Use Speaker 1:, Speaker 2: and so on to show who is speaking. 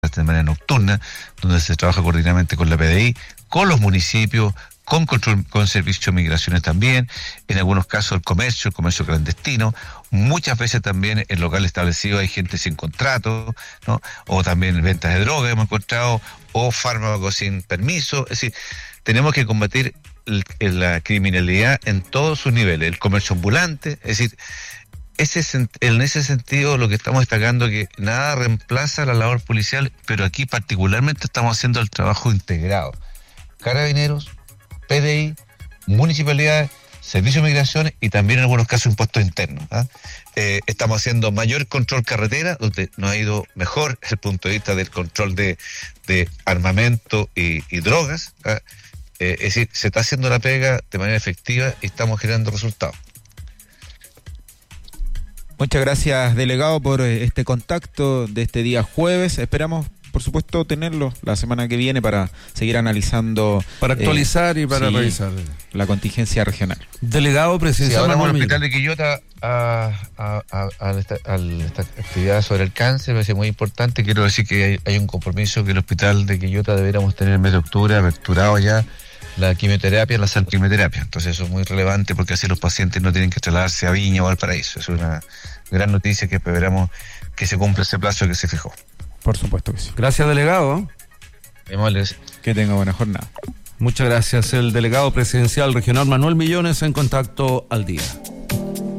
Speaker 1: de manera nocturna, donde se trabaja coordinadamente con la PDI, con los municipios, con control, con servicio de migraciones también, en algunos casos el comercio clandestino, muchas veces también en locales establecidos hay gente sin contrato, ¿no? O también ventas de droga hemos encontrado, o fármacos sin permiso. Es decir, tenemos que combatir la criminalidad en todos sus niveles, el comercio ambulante. Es decir, en ese sentido lo que estamos destacando es que nada reemplaza la labor policial, pero aquí particularmente estamos haciendo el trabajo integrado. Carabineros, PDI, municipalidades, servicio de migraciones y también en algunos casos impuestos internos. Estamos haciendo mayor control carretera, donde nos ha ido mejor desde el punto de vista del control de armamento y drogas. Es decir, se está haciendo la pega de manera efectiva y estamos generando resultados.
Speaker 2: Muchas gracias, delegado, por este contacto de este día jueves. Esperamos, por supuesto, tenerlo la semana que viene para seguir analizando.
Speaker 3: Para actualizar y para revisar
Speaker 2: la contingencia regional.
Speaker 3: Delegado presidencial.
Speaker 1: Sí, ahora con el hospital de Quillota a esta actividad sobre el cáncer, me parece muy importante. Quiero decir que hay un compromiso que el hospital de Quillota deberíamos tener el mes de octubre aperturado ya la quimioterapia, la salquimioterapia. Entonces eso es muy relevante porque así los pacientes no tienen que trasladarse a Viña o al Paraíso. Es una gran noticia que esperamos que se cumpla ese plazo que se fijó.
Speaker 2: Por supuesto que sí.
Speaker 3: Gracias, delegado.
Speaker 2: Que tenga buena jornada.
Speaker 3: Muchas gracias. El delegado presidencial regional Manuel Millones en Contacto al Día.